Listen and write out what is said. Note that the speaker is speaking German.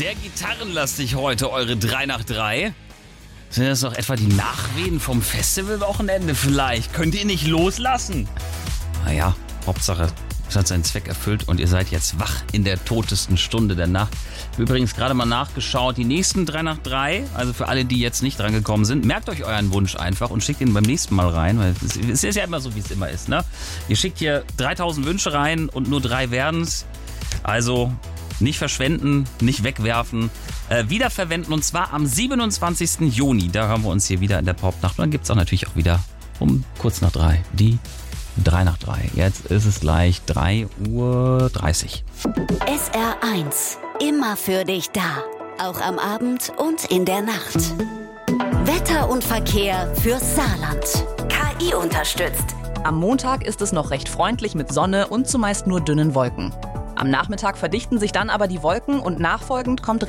Sehr gitarrenlastig heute, eure 3 nach 3. Sind das noch etwa die Nachwehen vom Festivalwochenende vielleicht? Könnt ihr nicht loslassen? Naja, Hauptsache, es hat seinen Zweck erfüllt und ihr seid jetzt wach in der totesten Stunde der Nacht. Ich habe übrigens gerade mal nachgeschaut, die nächsten 3 nach 3, also für alle, die jetzt nicht dran gekommen sind, merkt euch euren Wunsch einfach und schickt ihn beim nächsten Mal rein, weil es ist ja immer so, wie es immer ist, ne? Ihr schickt hier 3000 Wünsche rein und nur 3 werden's. Also nicht verschwenden, nicht wegwerfen, wiederverwenden und zwar am 27. Juni. Da hören wir uns hier wieder in der Popnacht. Und dann gibt es auch natürlich auch wieder um kurz nach 3 die 3 nach 3. Jetzt ist es gleich 3:30 Uhr. SR1, immer für dich da. Auch am Abend und in der Nacht. Wetter und Verkehr fürs Saarland. KI unterstützt. Am Montag ist es noch recht freundlich mit Sonne und zumeist nur dünnen Wolken. Am Nachmittag verdichten sich dann aber die Wolken und nachfolgend kommt